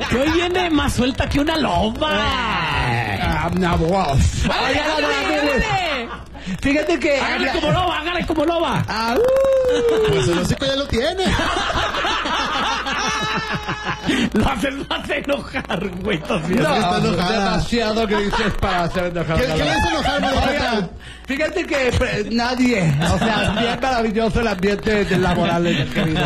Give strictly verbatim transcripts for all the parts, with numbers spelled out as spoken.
Que hoy viene más suelta que una loba. Ah, una voz. Fíjate que... Hágale como loba, hágale como loba. Ah, uh. Pues el hocico ya lo tiene. Lo haces más enojar, güey. No, demasiado que dices para hacer enojar. ¿Qué, ¿qué le hace enojar, Mariana? Fíjate que eh, nadie, o sea, bien maravilloso el ambiente del laboral en el querido.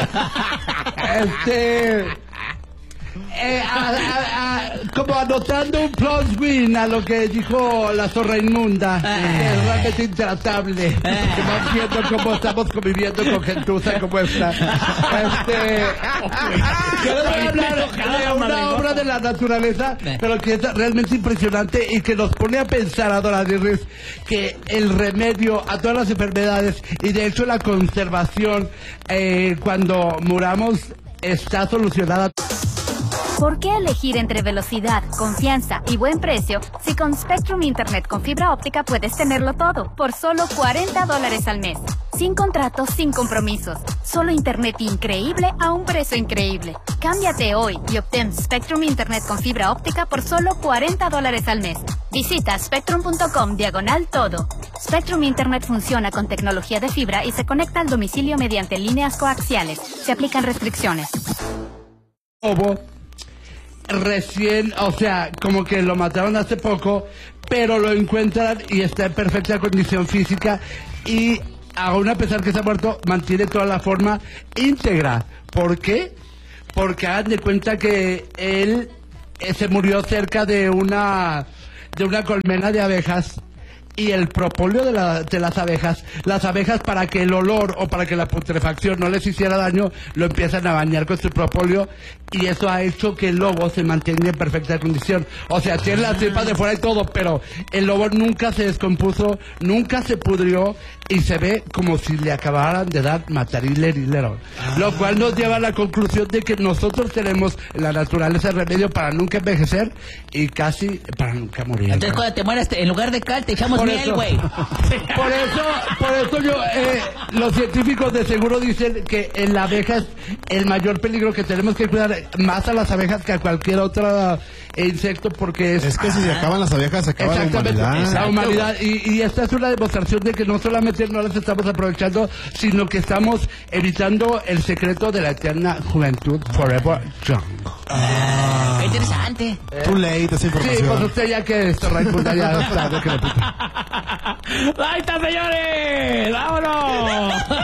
Este... Eh, a, a, a, como anotando un plus win a lo que dijo la zorra inmunda, eh, es realmente intratable. Estamos viendo cómo estamos conviviendo con gentuza como esta. Este, yo les voy a hablar de una obra de la naturaleza, pero que es realmente impresionante y que nos pone a pensar, Adora Dirris, que el remedio a todas las enfermedades y de hecho la conservación eh, cuando muramos está solucionada. ¿Por qué elegir entre velocidad, confianza y buen precio si con Spectrum Internet con fibra óptica puedes tenerlo todo por solo cuarenta dólares al mes? Sin contratos, sin compromisos. Solo internet increíble a un precio increíble. Cámbiate hoy y obtén Spectrum Internet con fibra óptica por solo cuarenta dólares al mes. Visita spectrum punto com diagonal todo. Spectrum Internet funciona con tecnología de fibra y se conecta al domicilio mediante líneas coaxiales. Se aplican restricciones. Obo. Recién, o sea, como que lo mataron hace poco, pero lo encuentran y está en perfecta condición física y aún a pesar que se ha muerto, mantiene toda la forma íntegra. ¿Por qué? Porque hagan de cuenta que él eh, se murió cerca de una de una colmena de abejas y el propóleo de, la, de las abejas, las abejas para que el olor o para que la putrefacción no les hiciera daño, lo empiezan a bañar con su propóleo y eso ha hecho que el lobo se mantenga en perfecta condición. O sea, tiene las tripas de fuera y todo, pero el lobo nunca se descompuso, nunca se pudrió y se ve como si le acabaran de dar matarile hilero. Ah. Lo cual nos lleva a la conclusión de que nosotros tenemos en la naturaleza el remedio para nunca envejecer y casi para nunca morir. Entonces cuando te mueras, en lugar de cal te echamos por miel, eso, güey. por eso, por eso yo, eh, los científicos de seguro dicen que en la abeja es el mayor peligro, que tenemos que cuidar más a las abejas que a cualquier otro insecto porque es... Es que si se acaban las abejas, se acaba la humanidad. La humanidad. Y, y esta es una demostración de que no solamente no las estamos aprovechando, sino que estamos evitando el secreto de la eterna juventud, forever young. Ah, qué interesante. Eh, Too late esa información. Sí, pues usted ya que esto, Raimunda, ya está, déjale puta. ¡Ahí está, señores! ¡Vámonos!